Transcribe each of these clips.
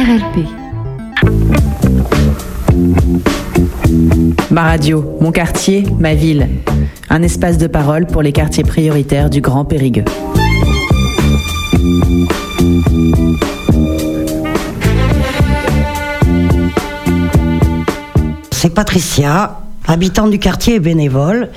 RLP. Ma radio, mon quartier, ma ville. Un espace de parole pour les quartiers prioritaires du Grand Périgueux. C'est Patricia, habitante du quartier et bénévole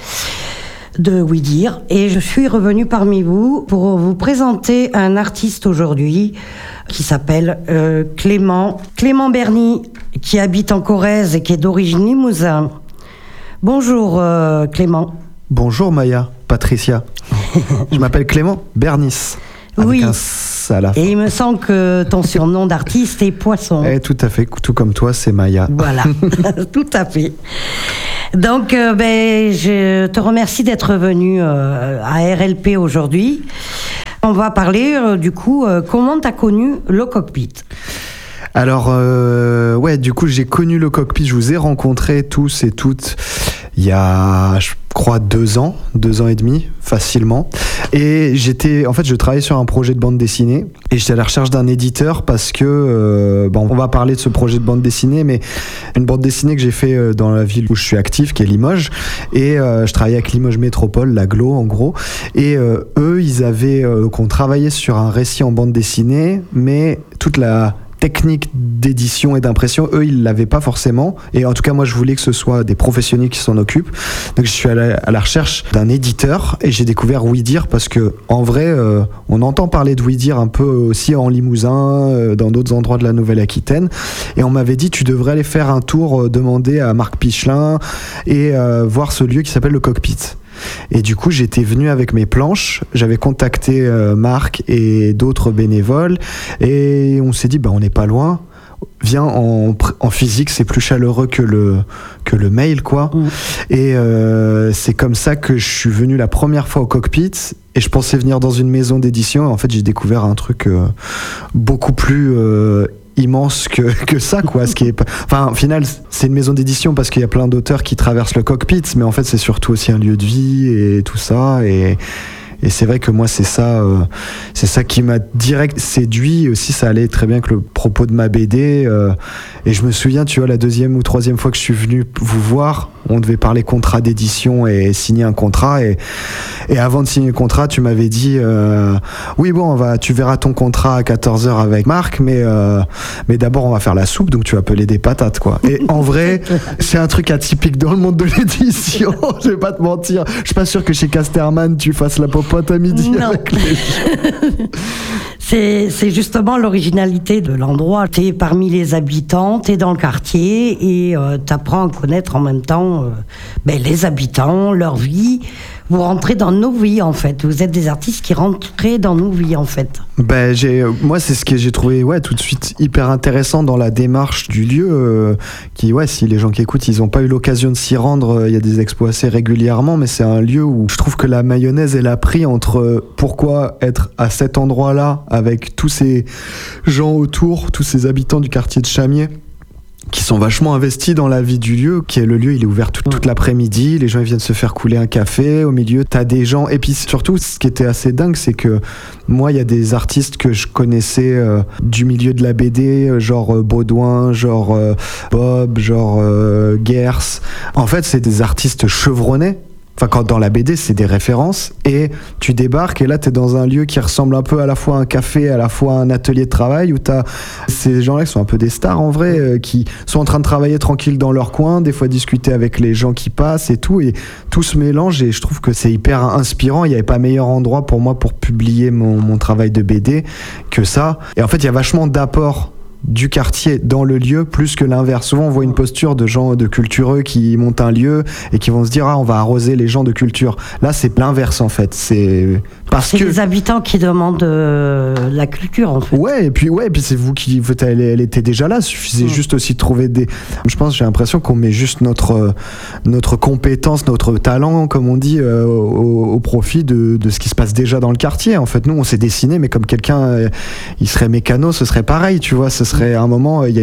de Ouidir, et je suis revenue parmi vous pour vous présenter un artiste aujourd'hui qui s'appelle Clément Berny, qui habite en Corrèze et qui est d'origine Limousin. Bonjour Clément. Bonjour Maya, Patricia. Je m'appelle Clément Bernis. Oui. Un S à la fin. Et il me semble que ton surnom d'artiste est Poisson. Tout à fait, tout comme toi, c'est Maya. Voilà, tout à fait. Donc, je te remercie d'être venu à RLP aujourd'hui. On va parler, du coup, comment tu as connu le cockpit. Alors, du coup, j'ai connu le cockpit, je vous ai rencontrés tous et toutes il y a, je crois, 2 ans et demi, facilement. Et je travaillais sur un projet de bande dessinée et j'étais à la recherche d'un éditeur parce que, on va parler de ce projet de bande dessinée, mais une bande dessinée que j'ai fait dans la ville où je suis actif, qui est Limoges, et je travaillais avec Limoges Métropole, l'Aglo en gros, et eux, ils avaient qu'on travaillait sur un récit en bande dessinée, mais toute la technique d'édition et d'impression, eux, ils l'avaient pas forcément. Et en tout cas, moi, je voulais que ce soit des professionnels qui s'en occupent. Donc, je suis allé à la recherche d'un éditeur et j'ai découvert Ouidir parce que, en vrai, on entend parler de Ouidir un peu aussi en Limousin, dans d'autres endroits de la Nouvelle-Aquitaine. Et on m'avait dit, tu devrais aller faire un tour, demander à Marc Pichelin et voir ce lieu qui s'appelle le Cockpit. Et du coup, j'étais venu avec mes planches, j'avais contacté Marc et d'autres bénévoles, et on s'est dit, on n'est pas loin, viens en physique, c'est plus chaleureux que le mail, quoi. Et c'est comme ça que je suis venu la première fois au Cockpit, et je pensais venir dans une maison d'édition, et en fait, j'ai découvert un truc beaucoup plus immense que ça, quoi. Au final, c'est une maison d'édition parce qu'il y a plein d'auteurs qui traversent le cockpit, mais en fait, c'est surtout aussi un lieu de vie et tout ça. Et c'est vrai que moi, c'est ça qui m'a direct séduit. Aussi, ça allait très bien avec le propos de ma BD. Et je me souviens, tu vois, la 2e ou 3e fois que je suis venu vous voir, on devait parler contrat d'édition et signer un contrat. Et avant de signer le contrat, tu m'avais dit, oui, tu verras ton contrat à 14h avec Marc, mais d'abord, on va faire la soupe, donc tu vas peler des patates, quoi. Et en vrai, c'est un truc atypique dans le monde de l'édition. Je vais pas te mentir. Je suis pas sûr que chez Casterman, tu fasses la popote à midi avec les gens. C'est justement l'originalité de l'endroit. T'es parmi les habitants, t'es dans le quartier et t'apprends à connaître en même temps les habitants, leur vie. Vous rentrez dans nos vies, en fait. Vous êtes des artistes qui rentrent dans nos vies, en fait. Moi, c'est ce que j'ai trouvé tout de suite hyper intéressant dans la démarche du lieu. Si les gens qui écoutent, ils n'ont pas eu l'occasion de s'y rendre, il y a des expos assez régulièrement, mais c'est un lieu où je trouve que la mayonnaise, elle a pris entre pourquoi être à cet endroit-là, avec tous ces gens autour, tous ces habitants du quartier de Chamiers, qui sont vachement investis dans la vie du lieu, qui est le lieu, il est ouvert toute l'après-midi, les gens ils viennent se faire couler un café, au milieu t'as des gens, et puis surtout ce qui était assez dingue, c'est que moi il y a des artistes que je connaissais du milieu de la BD, genre Baudouin, genre Bob, genre Gers, en fait c'est des artistes chevronnés. Enfin, quand dans la BD, c'est des références, et tu débarques, et là, t'es dans un lieu qui ressemble un peu à la fois à un café, à la fois à un atelier de travail, où t'as ces gens-là qui sont un peu des stars, en vrai, qui sont en train de travailler tranquille dans leur coin, des fois discuter avec les gens qui passent et tout se mélange, et je trouve que c'est hyper inspirant. Il n'y avait pas meilleur endroit pour moi pour publier mon travail de BD que ça. Et en fait, il y a vachement d'apports du quartier dans le lieu plus que l'inverse. Souvent on voit une posture de gens de cultureux qui montent un lieu et qui vont se dire on va arroser les gens de culture. Là c'est l'inverse en fait. C'est les habitants qui demandent la culture en fait. Et puis c'est vous qui elle était déjà là. Suffisait juste aussi de trouver j'ai l'impression qu'on met juste notre compétence, notre talent comme on dit au profit de ce qui se passe déjà dans le quartier. En fait nous on s'est dessiné, mais comme quelqu'un il serait mécano, ce serait pareil, tu vois. Ce serait un moment, il y a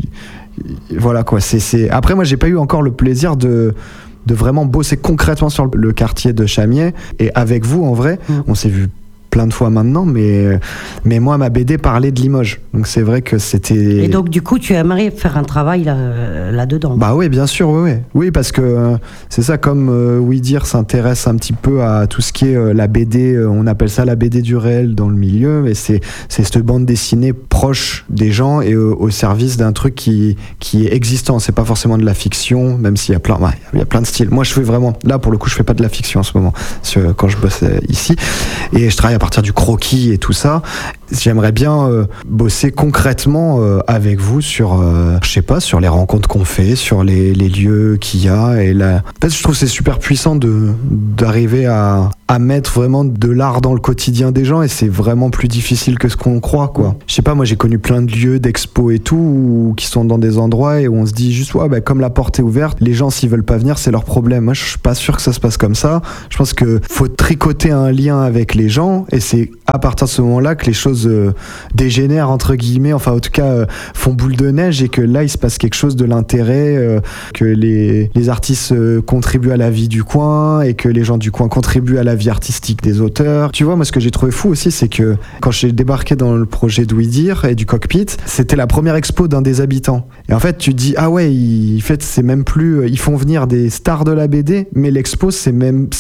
voilà quoi. Après moi j'ai pas eu encore le plaisir de vraiment bosser concrètement sur le quartier de Chamiers, et avec vous en vrai on s'est vu plein de fois maintenant, mais moi, ma BD parlait de Limoges. Donc c'est vrai que c'était... Et donc du coup, tu aimerais faire un travail là-dedans? Bah oui, bien sûr, oui, parce que c'est ça, comme Oui Dire s'intéresse un petit peu à tout ce qui est la BD, on appelle ça la BD du réel dans le milieu, mais c'est cette bande dessinée proche des gens et au service d'un truc qui est existant. C'est pas forcément de la fiction, même s'il y a plein de styles. Moi, je fais vraiment, là pour le coup, je fais pas de la fiction en ce moment, quand je bosse ici, et je travaille à partir du croquis et tout ça. J'aimerais bien bosser concrètement avec vous sur, je sais pas, sur les rencontres qu'on fait, sur les lieux qu'il y a. Et en fait, je trouve que c'est super puissant d'arriver à mettre vraiment de l'art dans le quotidien des gens, et c'est vraiment plus difficile que ce qu'on croit, quoi. Je sais pas, moi j'ai connu plein de lieux, d'expos et tout, qui sont dans des endroits et où on se dit juste, ouais, bah, comme la porte est ouverte, les gens s'ils veulent pas venir, c'est leur problème. Moi je suis pas sûr que ça se passe comme ça. Je pense que faut tricoter un lien avec les gens, et c'est à partir de ce moment-là que les choses dégénèrent entre guillemets, enfin en tout cas font boule de neige, et que là il se passe quelque chose de l'intérêt, que les artistes contribuent à la vie du coin, et que les gens du coin contribuent à la vie artistique des auteurs. Tu vois, moi ce que j'ai trouvé fou aussi, c'est que quand j'ai débarqué dans le projet de Oui Dire et du Cockpit, c'était la première expo d'un des habitants, et en fait tu te dis ah ouais, en fait c'est même plus, ils font venir des stars de la BD, mais l'expo c'est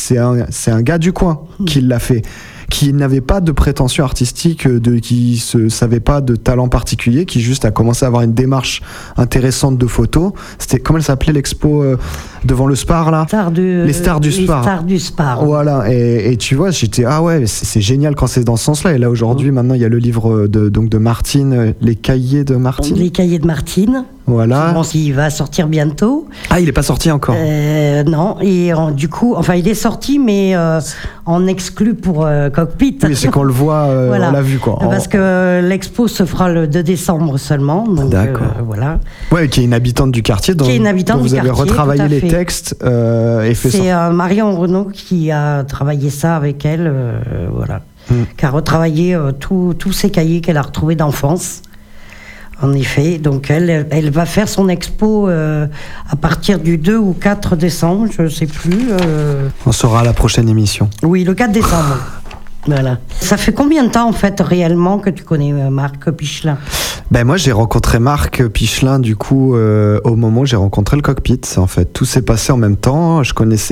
un gars du coin qui l'a fait, qui n'avait pas de prétention artistique, qui se savait pas de talent particulier, qui juste a commencé à avoir une démarche intéressante de photos. C'était, comment elle s'appelait l'expo devant le Spar là? Les stars du Spar. Les stars du Spar. Voilà, et tu vois, j'étais ah ouais, c'est génial quand c'est dans ce sens-là. Et là aujourd'hui, maintenant il y a le livre de Martine, les cahiers de Martine. Les cahiers de Martine. Voilà. Bon, il va sortir bientôt. Ah, il est pas sorti encore. Non, et du coup, enfin, il est sorti, mais en exclu pour Cockpit. Oui, c'est qu'on le voit, voilà. On l'a vu, quoi. Parce que l'expo se fera le 2 décembre seulement. Donc, d'accord. Voilà. Ouais, qui est une habitante du quartier, dont vous avez retravaillé les textes et fait ça. C'est Marion Renaud qui a travaillé ça avec elle, voilà. Qui a retravaillé tous ces cahiers qu'elle a retrouvés d'enfance. En effet, donc elle va faire son expo à partir du 2 ou 4 décembre, je ne sais plus. On saura à la prochaine émission. Oui, le 4 décembre. Voilà. Ça fait combien de temps, en fait, réellement, que tu connais Marc Pichelin? Ben moi, j'ai rencontré Marc Pichelin, du coup, au moment où j'ai rencontré le Cockpit. En fait, tout s'est passé en même temps. Je connaissais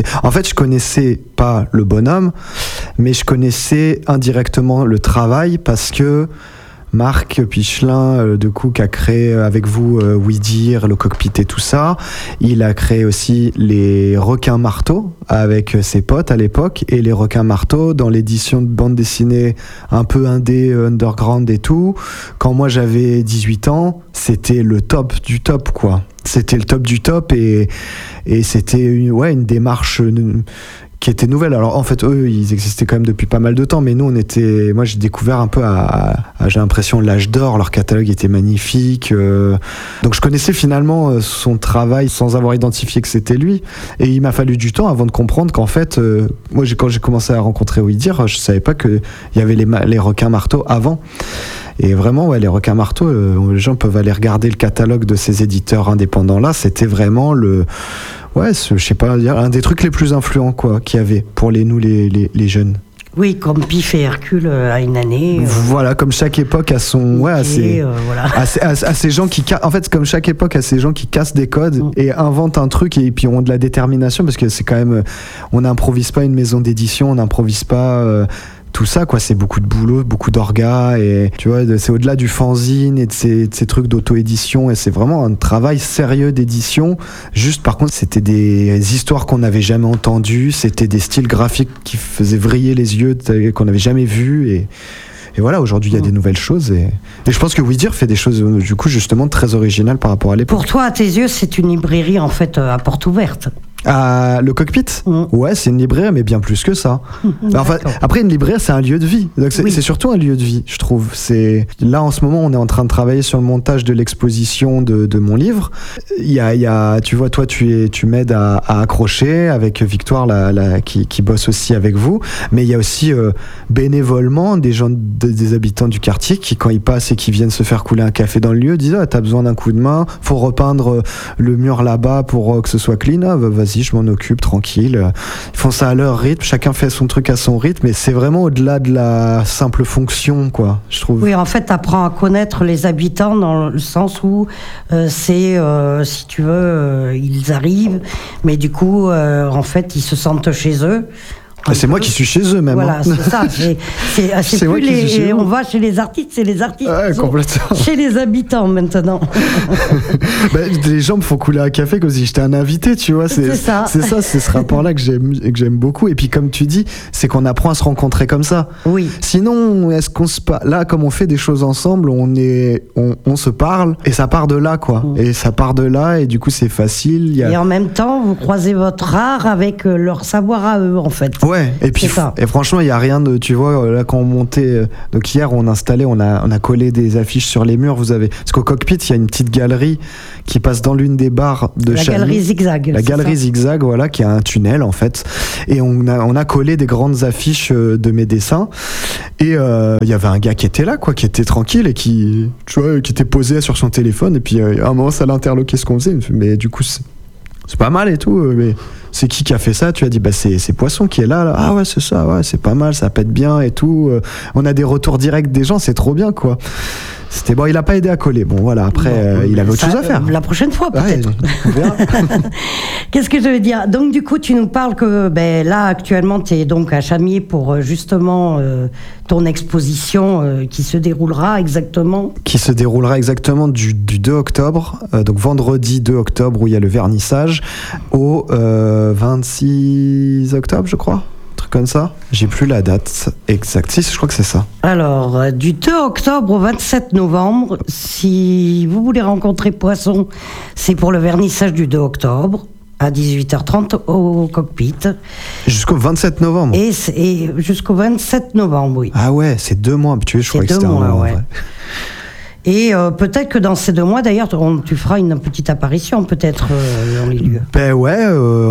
pas le bonhomme, mais je connaissais indirectement le travail, parce que Marc Pichelin, du coup, qui a créé avec vous Oui Dire, le Cockpit et tout ça. Il a créé aussi les Requins Marteaux avec ses potes à l'époque, et les Requins Marteaux dans l'édition de bande dessinée un peu indé, underground et tout. Quand moi j'avais 18 ans, c'était le top du top, quoi. C'était le top du top, et c'était une démarche qui était nouvelle. Alors en fait, eux, ils existaient quand même depuis pas mal de temps, mais nous, moi j'ai découvert un peu j'ai l'impression, l'âge d'or. Leur catalogue était magnifique, donc je connaissais finalement son travail sans avoir identifié que c'était lui, et il m'a fallu du temps avant de comprendre qu'en fait, moi quand j'ai commencé à rencontrer Oui Dire, je savais pas qu'il y avait les Requins Marteaux avant. Et vraiment, ouais, les Requins Marteaux, les gens peuvent aller regarder le catalogue de ces éditeurs indépendants là. C'était vraiment je sais pas, un des trucs les plus influents, quoi, qu'il y avait pour les jeunes. Oui, comme Pif et Hercule à une année. Voilà, comme chaque époque a son, voilà. à ces gens qui, en fait, comme chaque époque a ces gens qui cassent des codes et inventent un truc, et puis ont de la détermination, parce que c'est quand même, on n'improvise pas une maison d'édition, on n'improvise pas. Tout ça, quoi, c'est beaucoup de boulot, beaucoup d'orgas, et tu vois, c'est au-delà du fanzine et de ces trucs d'auto-édition, et c'est vraiment un travail sérieux d'édition. Juste, par contre, c'était des histoires qu'on n'avait jamais entendues, c'était des styles graphiques qui faisaient vriller les yeux, qu'on n'avait jamais vus, et voilà, aujourd'hui, il y a des nouvelles choses, et je pense que Oui Dire fait des choses, du coup, justement, très originales par rapport à l'époque. Pour toi, à tes yeux, c'est une librairie, en fait, à porte ouverte. Le Cockpit, ouais, c'est une librairie, mais bien plus que ça. Enfin, après, une librairie, c'est un lieu de vie. Donc c'est surtout un lieu de vie, je trouve. Là, en ce moment, on est en train de travailler sur le montage de l'exposition de mon livre. Il y a, tu vois, toi, tu m'aides à accrocher avec Victoire, qui bosse aussi avec vous. Mais il y a aussi bénévolement des gens, des habitants du quartier qui, quand ils passent et qui viennent se faire couler un café dans le lieu, disent t'as besoin d'un coup de main, faut repeindre le mur là-bas pour que ce soit clean. Vas-y, vas-y, je m'en occupe, tranquille. Ils font ça à leur rythme, chacun fait son truc à son rythme, et c'est vraiment au-delà de la simple fonction, quoi, je trouve. Oui, en fait, t'apprends à connaître les habitants dans le sens où si tu veux, ils arrivent, mais du coup, en fait, ils se sentent chez eux. C'est moi qui suis chez eux même. Voilà, c'est ça. C'est plus les. On va chez les artistes, c'est les artistes. Ouais, complètement. Chez les habitants maintenant. Les gens me font couler un café comme si j'étais un invité, tu vois. C'est ça, c'est ce rapport-là que j'aime beaucoup. Et puis comme tu dis, c'est qu'on apprend à se rencontrer comme ça. Oui. Sinon, est-ce qu'on là, comme on fait des choses ensemble, on se parle et ça part de là, quoi. Et ça part de là et du coup c'est facile. Et en même temps, vous croisez votre art avec leur savoir à eux, en fait. Ouais, et puis franchement, il n'y a rien de, tu vois, là quand on montait, donc hier on installait, on a collé des affiches sur les murs, parce qu'au cockpit, il y a une petite galerie qui passe dans l'une des barres de Chamy. La galerie Zigzag. La galerie Zigzag, voilà, qui a un tunnel en fait. Et on a collé des grandes affiches de mes dessins. Et il y avait un gars qui était là, quoi, qui était tranquille et qui était posé sur son téléphone. Et puis à un moment, ça l'interloquait ce qu'on faisait. Mais du coup, c'est pas mal et tout, mais c'est qui a fait ça? Tu as dit, c'est Poisson qui est là. Ah ouais, c'est ça, ouais, c'est pas mal, ça pète bien et tout. On a des retours directs des gens, c'est trop bien, quoi. C'était bon, il a pas aidé à coller. Bon, voilà, après, il avait autre chose à faire. La prochaine fois, peut-être. Ouais, on verra. Qu'est-ce que je veux dire? Donc, du coup, tu nous parles que là, actuellement, tu es donc à Chamiers pour justement ton exposition qui se déroulera exactement. Qui se déroulera exactement du 2 octobre, donc vendredi 2 octobre, où il y a le vernissage, au 26 octobre, je crois. Comme ça, j'ai plus la date exacte. Si, je crois que c'est ça. Alors, du 2 octobre au 27 novembre, si vous voulez rencontrer Poisson, c'est pour le vernissage du 2 octobre à 18h30 au cockpit. Jusqu'au 27 novembre. Et jusqu'au 27 novembre, oui. Ah ouais, c'est 2 mois. Tu vois, je crois que c'était un mois. Ouais. Et peut-être que dans ces 2 mois, d'ailleurs, tu feras une petite apparition, peut-être, dans les lieux. Ben ouais,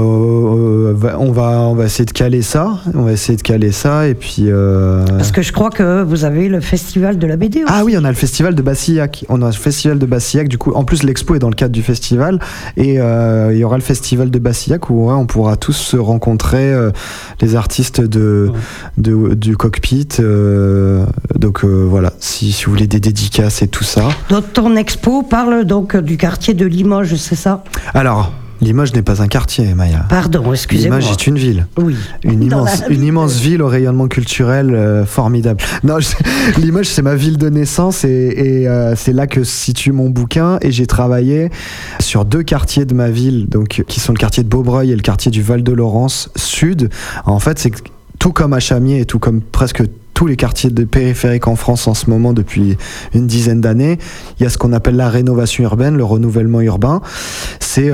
on va essayer de caler ça. On va essayer de caler ça, et puis... Parce que je crois que vous avez le festival de la BD aussi. Ah oui, on a le festival de Bassillac. On a le festival de Bassillac, du coup. En plus, l'expo est dans le cadre du festival. Et il y aura le festival de Bassillac où on pourra tous se rencontrer, les artistes du cockpit. Donc voilà, si vous voulez des dédicaces et tout ça. Donc ton expo parle donc du quartier de Limoges, c'est ça? Alors, Limoges n'est pas un quartier, Maya. Pardon, excusez-moi. Limoges est une ville. Oui. Une immense ville au rayonnement culturel formidable. Non, Limoges, c'est ma ville de naissance et c'est là que se situe mon bouquin. Et j'ai travaillé sur 2 quartiers de ma ville, donc qui sont le quartier de Beaubreuil et le quartier du Val-de-Laurence Sud. En fait, c'est tout comme à Chamiers et tout comme presque tous les quartiers de périphériques en France en ce moment depuis une dizaine d'années, il y a ce qu'on appelle la rénovation urbaine, le renouvellement urbain. C'est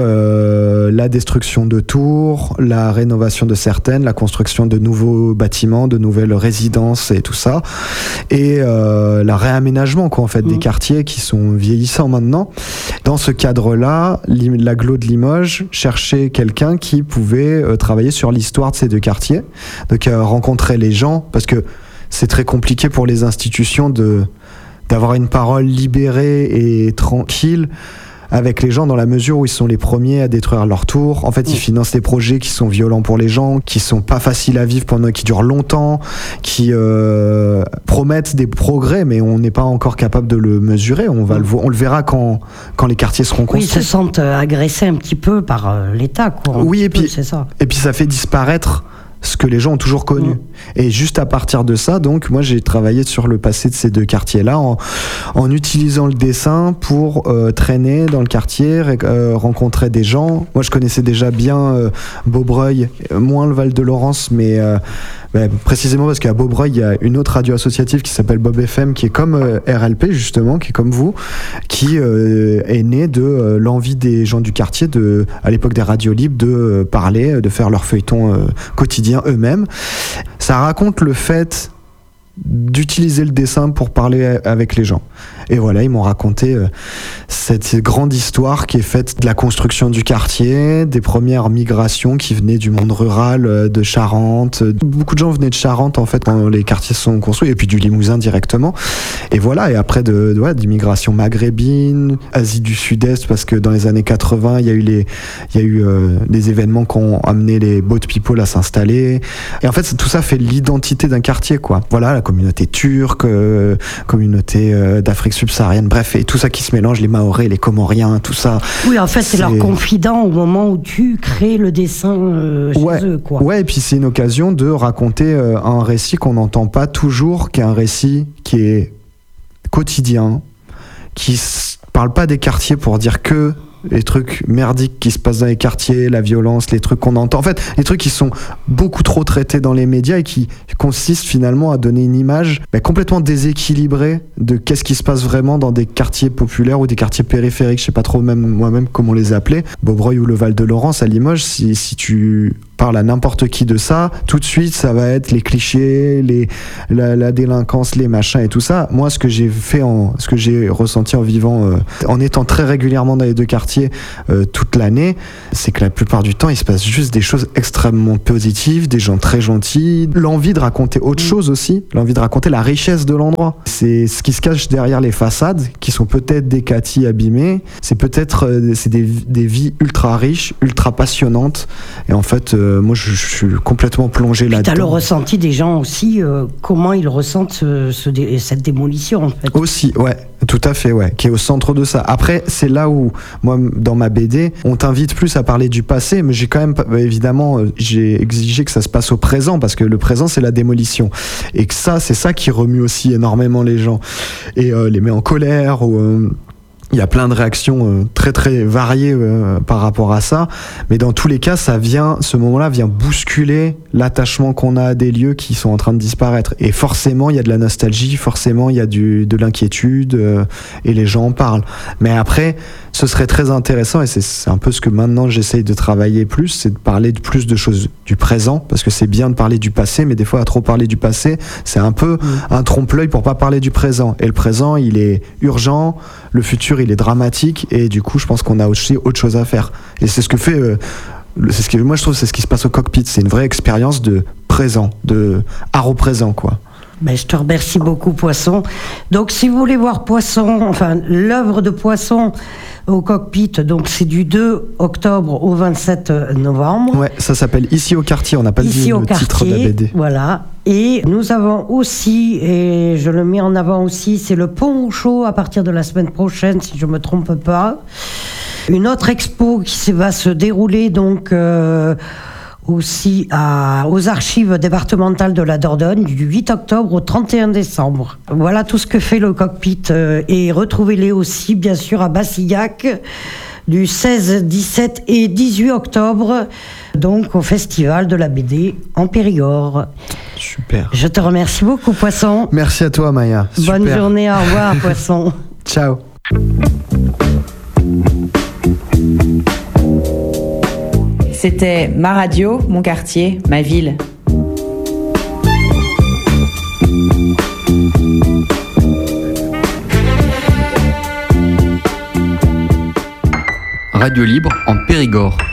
la destruction de tours, la rénovation de certaines, la construction de nouveaux bâtiments, de nouvelles résidences et tout ça. Et le réaménagement, quoi, en fait, des quartiers qui sont vieillissants maintenant. Dans ce cadre-là, l'agglo de Limoges cherchait quelqu'un qui pouvait travailler sur l'histoire de ces 2 quartiers. Donc rencontrer les gens, parce que c'est très compliqué pour les institutions d'avoir une parole libérée et tranquille avec les gens, dans la mesure où ils sont les premiers à détruire leur tour. En fait, ils financent des projets qui sont violents pour les gens, qui sont pas faciles à vivre qui durent longtemps, qui promettent des progrès, mais on n'est pas encore capable de le mesurer. On le verra quand les quartiers seront construits. Oui, ils se sentent agressés un petit peu par l'État, quoi. Oui, c'est ça. Et puis ça fait disparaître ce que les gens ont toujours connu. Et juste à partir de ça, donc, moi j'ai travaillé sur le passé de ces 2 quartiers-là en utilisant le dessin pour traîner dans le quartier, rencontrer des gens. Moi je connaissais déjà bien Beaubreuil, moins le Val-de-Laurence, mais précisément parce qu'à Beaubreuil il y a une autre radio associative qui s'appelle Bob FM, qui est comme RLP justement, qui est comme vous, qui est née de l'envie des gens du quartier à l'époque des radios libres de parler, de faire leur feuilleton quotidien eux-mêmes. Ça raconte le fait d'utiliser le dessin pour parler avec les gens. Et voilà, ils m'ont raconté cette grande histoire qui est faite de la construction du quartier, des premières migrations qui venaient du monde rural, de Charente. Beaucoup de gens venaient de Charente, en fait, quand les quartiers se sont construits, et puis du Limousin directement. Et voilà, et après d'immigration maghrébine, Asie du Sud-Est, parce que dans les années 80, il y a eu des événements qui ont amené les boat people à s'installer. Et en fait, tout ça fait l'identité d'un quartier, quoi. Voilà, la communauté turque, communauté d'Afrique subsaharienne, bref, et tout ça qui se mélange, les Mahorais, les Comoriens, tout ça. Oui, en fait, c'est leur confident au moment où tu crées le dessin chez eux, quoi. Ouais, et puis c'est une occasion de raconter un récit qu'on n'entend pas toujours, qui est un récit qui est quotidien, qui parle pas des quartiers pour dire que les trucs merdiques qui se passent dans les quartiers, la violence, les trucs qu'on entend. En fait, les trucs qui sont beaucoup trop traités dans les médias et qui consistent finalement à donner une image complètement déséquilibrée de qu'est-ce qui se passe vraiment dans des quartiers populaires ou des quartiers périphériques. Je sais pas trop moi-même comment les appeler. Beaubreuil ou le Val-de-Laurence à Limoges, si tu parles à n'importe qui de ça, tout de suite ça va être les clichés, la délinquance, les machins et tout ça. Moi, ce que j'ai ressenti en vivant, en étant très régulièrement dans les deux quartiers toute l'année, c'est que la plupart du temps il se passe juste des choses extrêmement positives, des gens très gentils, l'envie de raconter autre chose aussi, l'envie de raconter la richesse de l'endroit. C'est ce qui se cache derrière les façades, qui sont peut-être des catis abîmés, c'est des vies ultra riches, ultra passionnantes, et en fait moi je suis complètement plongé là-dedans. Tu as le ressenti des gens aussi, comment ils ressentent cette démolition, en fait. Aussi, ouais, tout à fait, ouais, qui est au centre de ça. Après, c'est là où, moi, dans ma BD, on t'invite plus à parler du passé, mais j'ai quand même, évidemment, j'ai exigé que ça se passe au présent, parce que le présent, c'est la démolition. Et que c'est ça qui remue aussi énormément les gens. Et les met en colère, ou... Il y a plein de réactions très très variées par rapport à ça, mais dans tous les cas, ce moment-là vient bousculer l'attachement qu'on a à des lieux qui sont en train de disparaître. Et forcément, il y a de la nostalgie, forcément, il y a de l'inquiétude, et les gens en parlent. Mais après, ce serait très intéressant, et c'est un peu ce que maintenant j'essaye de travailler plus, c'est de parler de plus de choses du présent, parce que c'est bien de parler du passé, mais des fois, à trop parler du passé, c'est un peu un trompe-l'œil pour pas parler du présent. Et le présent, il est urgent, le futur, il est dramatique, et du coup je pense qu'on a aussi autre chose à faire, et c'est ce que fait moi je trouve c'est ce qui se passe au cockpit, c'est une vraie expérience de présent, de art au présent, quoi. Je te remercie beaucoup, Poisson. Donc si vous voulez voir l'œuvre de Poisson au cockpit, donc c'est du 2 octobre au 27 novembre. Ouais, ça s'appelle Ici au quartier, on n'a pas dit le titre de la BD. Voilà. Et nous avons aussi, et je le mets en avant aussi, c'est le Pont au Chaud à partir de la semaine prochaine, si je ne me trompe pas. Une autre expo qui va se dérouler donc aussi aux archives départementales de la Dordogne du 8 octobre au 31 décembre. Voilà tout ce que fait le cockpit. Et retrouvez-les aussi, bien sûr, à Bassillac du 16, 17 et 18 octobre, donc au Festival de la BD en Périgord. Super. Je te remercie beaucoup, Poisson. Merci à toi, Maya. Super. Bonne journée, au revoir, Poisson. Ciao. C'était ma radio, mon quartier, ma ville. Radio libre en Périgord.